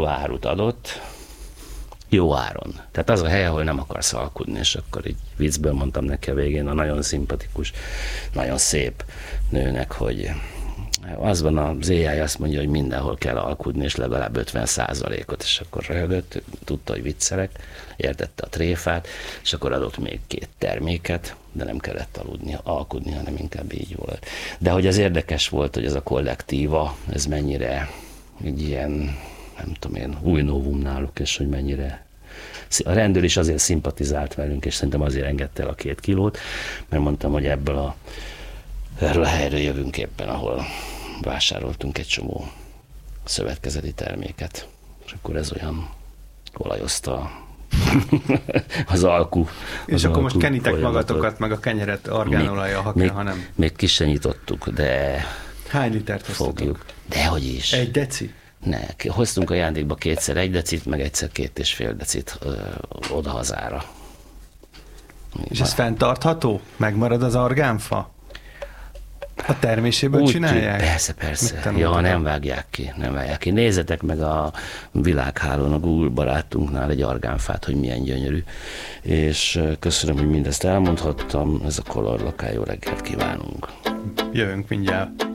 jó árut adott, jó áron. Tehát az a hely, ahol nem akarsz alkudni, és akkor így viccből mondtam neki a végén a nagyon szimpatikus, nagyon szép nőnek, hogy az van az AI, azt mondja, hogy mindenhol kell alkudni, és legalább 50%-ot, és akkor röhögött, tudta, hogy viccelek, értette a tréfát, és akkor adott még 2 terméket, de nem kellett alkudni, hanem inkább így volt. De hogy az érdekes volt, hogy ez a kollektíva, ez mennyire egy ilyen, nem tudom én, új novum náluk, és hogy mennyire a rendőr is azért szimpatizált velünk, és szerintem azért engedte el a 2 kilót, mert mondtam, hogy erről a helyről jövünk éppen, ahol vásároltunk egy csomó szövetkezeti terméket. És akkor ez olyan olajozta az alku. És akkor most kenitek magatokat, meg a kenyeret argánolajjal, ha nem. Még ki se nyitottuk, de hány litert fogjuk. Dehogy is. 1 deci? Ne, hoztunk ajándékba 2-szer 1 decit, meg egyszer 2,5 decit odahazára. És ez fenntartható? Megmarad az argánfa? A terméséből úgy csinálják? Persze. Ja, nem vágják ki. Nézzetek meg a világhálón, a Google barátunknál egy argánfát, hogy milyen gyönyörű. És köszönöm, hogy mindezt elmondhattam. Ez a Color Lokál, jó reggelt kívánunk. Jövünk mindjárt.